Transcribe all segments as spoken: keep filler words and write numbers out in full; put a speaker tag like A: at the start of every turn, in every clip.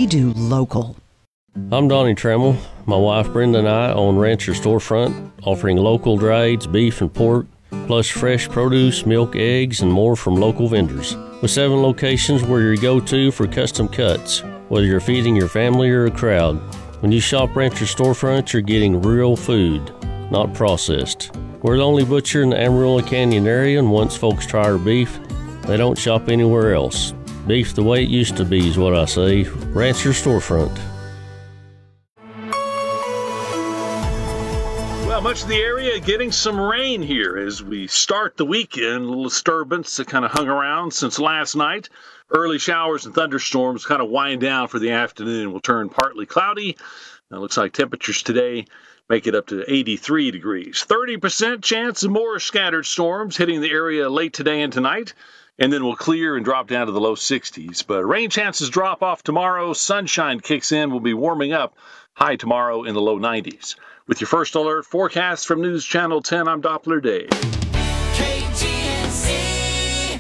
A: we do local.
B: I'm Donnie Trammell. My wife Brenda and I own Rancher Storefront, offering local dry aged beef and pork, plus fresh produce, milk, eggs, and more from local vendors. With seven locations, we're your go-to for custom cuts, whether you're feeding your family or a crowd. When you shop Rancher Storefront, you're getting real food, not processed. We're the only butcher in the Amarillo Canyon area, and once folks try our beef, they don't shop anywhere else. Beef the way it used to be is what I say. Rancher Storefront.
C: Well, much of the area getting some rain here as we start the weekend. A little disturbance that kind of hung around since last night. Early showers and thunderstorms kind of wind down for the afternoon. Will turn partly cloudy. It looks like temperatures today make it up to eighty-three degrees. thirty percent chance of more scattered storms hitting the area late today and tonight, and then will clear and drop down to the low sixties. But rain chances drop off tomorrow. Sunshine kicks in. We'll be warming up. High tomorrow in the low nineties. With your first alert forecast from News Channel ten, I'm Doppler Dave.
D: K G N C.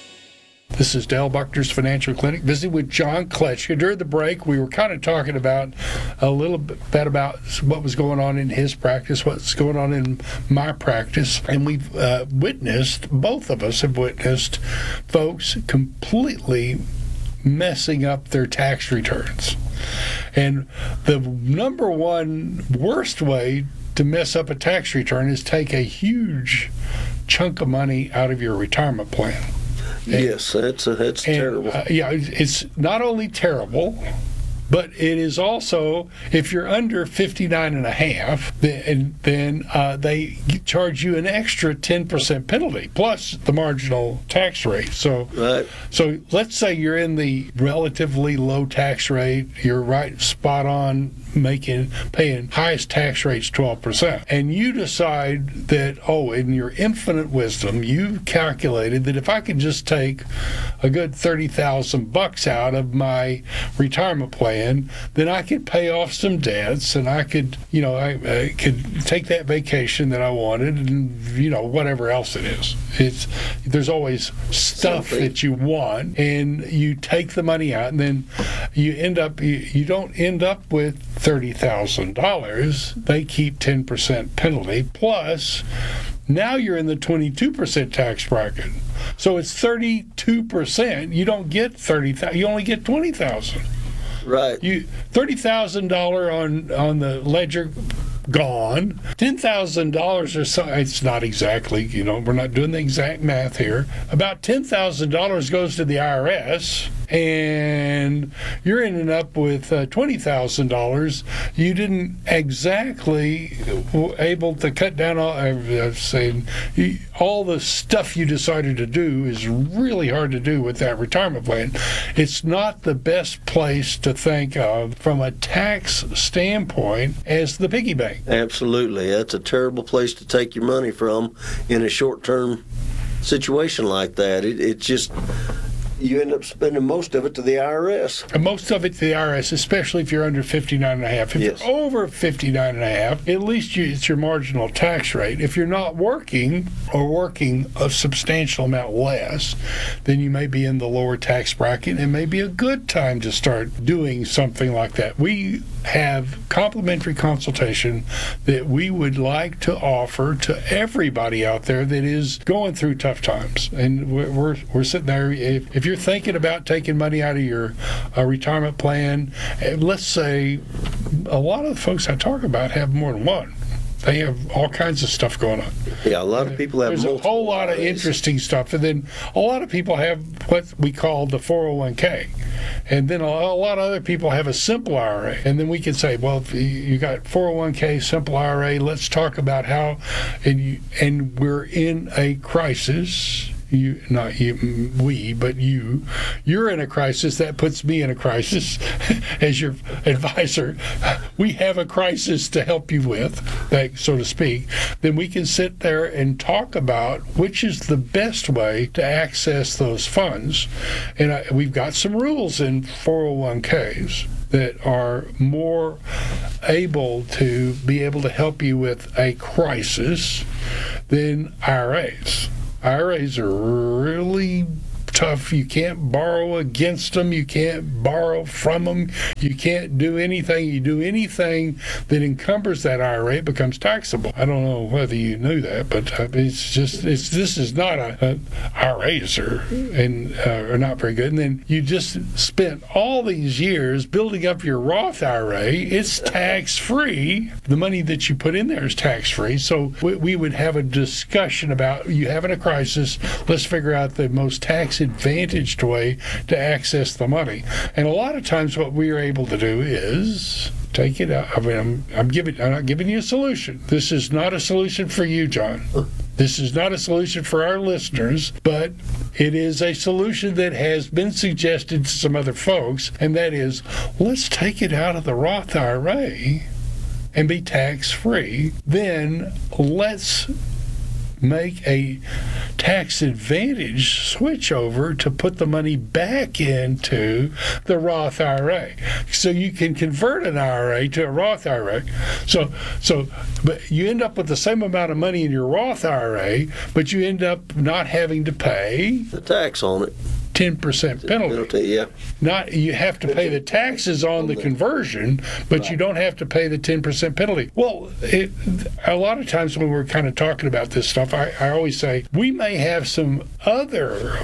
E: This is Dale Buckner's Financial Clinic. Visiting with John Kletchka. During the break, we were kind of talking about a little bit about what was going on in his practice, what's going on in my practice, and we've uh, witnessed, both of us have witnessed, folks completely messing up their tax returns. And the number one worst way to mess up a tax return is take a huge chunk of money out of your retirement plan.
F: Yes, and, that's, uh, that's
E: and,
F: terrible.
E: Uh, yeah, it's not only terrible, but it is also, if you're under fifty-nine and a half, then, then uh, they charge you an extra ten percent penalty, plus the marginal tax rate. So,
F: right.
E: so let's say you're in the relatively low tax rate, you're right spot on making, paying highest tax rates twelve percent. And you decide that, oh, in your infinite wisdom, you calculated that if I could just take a good thirty thousand bucks out of my retirement plan, then I could pay off some debts, and I could, you know, I, I could take that vacation that I wanted, and you know, whatever else it is. It's there's always stuff
F: Something.
E: that you want, and you take the money out, and then you end up you, you don't end up with thirty thousand dollars. They keep ten percent penalty plus. Now you're in the twenty-two percent tax bracket. So it's thirty-two percent. You don't get thirty thousand. You only get twenty thousand.
F: Right.
E: You thirty thousand dollars on on the ledger gone. ten thousand dollars or so, it's not exactly, you know, we're not doing the exact math here. About ten thousand dollars goes to the I R S, and you're ending up with uh, twenty thousand dollars. You didn't exactly able to cut down all, I'm saying, all the stuff you decided to do is really hard to do with that retirement plan. It's not the best place to think of from a tax standpoint as the piggy bank.
F: Absolutely. That's a terrible place to take your money from in a short-term situation like that. It, it just, you end up spending most of it to the I R S.
E: And most of it to the I R S, especially if you're under fifty-nine and a half. If
F: yes.
E: you're over fifty-nine and a half, at least you, it's your marginal tax rate. If you're not working or working a substantial amount less, then you may be in the lower tax bracket. It may be a good time to start doing something like that. We have complimentary consultation that we would like to offer to everybody out there that is going through tough times. And we're we're, we're sitting there. If, if you're thinking about taking money out of your uh, retirement plan, let's say a lot of the folks I talk about have more than one. They have all kinds of stuff going on.
F: Yeah, a lot of people have
E: There's
F: multiple
E: a whole lot of
F: ways.
E: interesting stuff. And then a lot of people have what we call the four oh one k. And then a lot of other people have a simple I R A. And then we can say, well, if you got four oh one k, simple I R A, let's talk about how, and, you, and we're in a crisis. You, not you, we, but you, you're in a crisis. That puts me in a crisis as your advisor. We have a crisis to help you with, that, so to speak. Then we can sit there and talk about which is the best way to access those funds. And I, we've got some rules in four oh one k's that are more able to be able to help you with a crisis than I R As. I R As are really tough. You can't borrow against them. You can't borrow from them. You can't do anything. You do anything that encumbers that I R A, it becomes taxable. I don't know whether you knew that, but it's just it's this is not a, a I R As are and uh, are not very good. And then you just spent all these years building up your Roth I R A. It's tax free. The money that you put in there is tax free. So we, we would have a discussion about you having a crisis. Let's figure out the most tax advantaged way to access the money. And a lot of times, what we are able to do is take it out. I mean, I'm, I'm giving, I'm not giving you a solution. This is not a solution for you, John. This is not a solution for our listeners, but it is a solution that has been suggested to some other folks, and that is, let's take it out of the Roth I R A and be tax-free. Then let's make a tax advantage switch over to put the money back into the Roth I R A, so you can convert an I R A to a Roth I R A. So, so, but you end up with the same amount of money in your Roth I R A, but you end up not having to pay
F: the tax on it.
E: ten percent penalty.
F: penalty. Yeah.
E: Not you have to pay the taxes on the conversion, but right. You don't have to pay the ten percent penalty. Well, it, a lot of times when we're kind of talking about this stuff, I, I always say we may have some other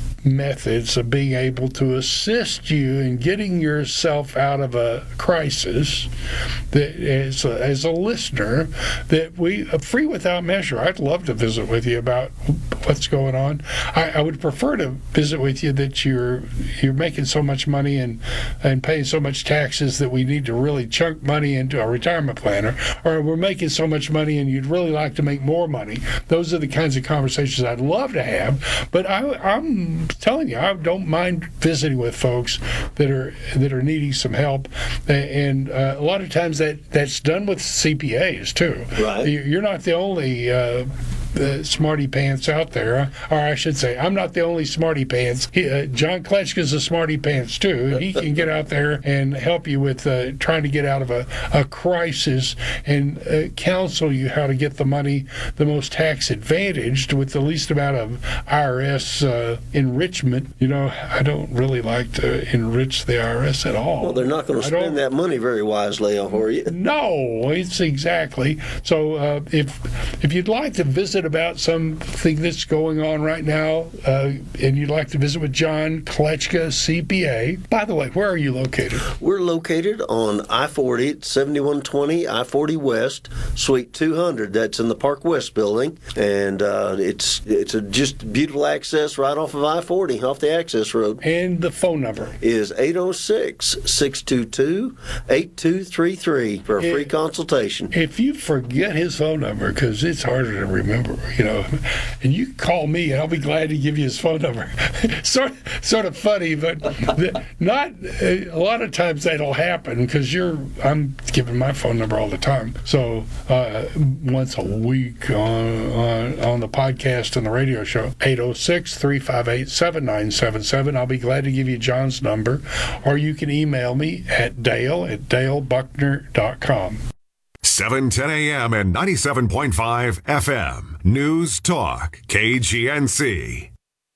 E: methods of being able to assist you in getting yourself out of a crisis that as a, as a listener that we uh, free without measure. I'd love to visit with you about what's going on. I, I would prefer to visit with you that you're you're making so much money and and paying so much taxes that we need to really chunk money into a retirement planner, or we're making so much money and you'd really like to make more money. Those are the kinds of conversations I'd love to have. But I, I'm telling you, I don't mind visiting with folks that are that are needing some help, and uh, a lot of times that that's done with C P As too.
F: Right.
E: You're not the only uh, uh, smarty pants out there, or I should say, I'm not the only smarty pants. He, uh, John Kletchka's a smarty pants too. He can get out there and help you with uh, trying to get out of a, a crisis and uh, counsel you how to get the money the most tax advantaged with the least amount of I R S uh, enrichment. You know, I don't really like to enrich the I R S at all.
F: Well, they're not going to spend that money very wisely, are you?
E: No, it's exactly. So uh, if if you'd like to visit about something that's going on right now, uh, and you'd like to visit with John Kletchka, C P A. By the way, where are you located?
F: We're located on I forty, seventy-one twenty I forty West, Suite two hundred. That's in the Park West building, and uh, it's it's a just beautiful access right off of I forty, off the access road.
E: And the phone number
F: is eight oh six, six two two, eight two three three for a free it, consultation.
E: If you forget his phone number, because it's harder to remember, you know, and you call me and I'll be glad to give you his phone number. sort, sort of funny, but the, not a lot of times that'll happen because you're I'm giving my phone number all the time. So uh, once a week on, on on the podcast and the radio show, eight oh six, three five eight, seven nine seven seven. I'll be glad to give you John's number, or you can email me at Dale at dale buckner dot com.
A: seven ten a.m. and ninety-seven point five F M. News Talk, K G N C.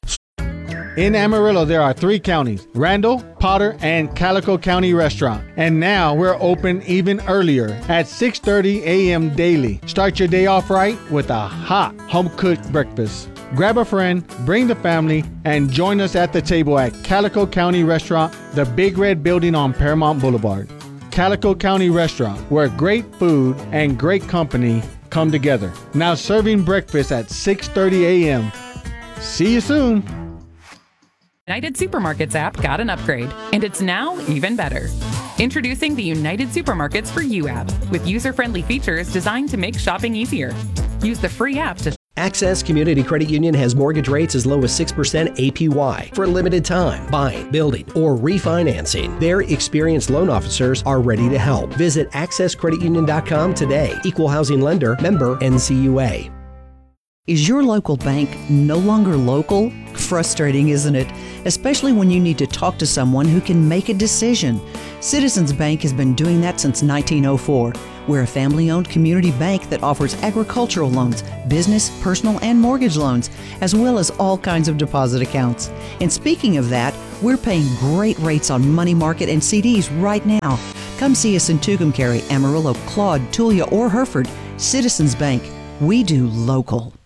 G: In Amarillo, there are three counties, Randall, Potter, and Calico County Restaurant. And now we're open even earlier at six thirty a.m. daily. Start your day off right with a hot home-cooked breakfast. Grab a friend, bring the family, and join us at the table at Calico County Restaurant, the Big Red Building on Paramount Boulevard. Calico County Restaurant, where great food and great company come together. Now serving breakfast at six thirty a.m. See you soon.
H: United Supermarkets app got an upgrade, and it's now even better. Introducing the United Supermarkets for You app, with user-friendly features designed to make shopping easier. Use the free app to
I: Access Community Credit Union has mortgage rates as low as six percent A P Y for a limited time. Buying, building, or refinancing. Their experienced loan officers are ready to help. Visit access credit union dot com today. Equal housing lender, member N C U A.
J: Is your local bank no longer local? Frustrating, isn't it? Especially when you need to talk to someone who can make a decision. Citizens Bank has been doing that since nineteen oh four. We're a family-owned community bank that offers agricultural loans, business, personal, and mortgage loans, as well as all kinds of deposit accounts. And speaking of that, we're paying great rates on money market and C Ds right now. Come see us in Tucumcari, Amarillo, Claude, Tulia, or Hereford. Citizens Bank. We do local.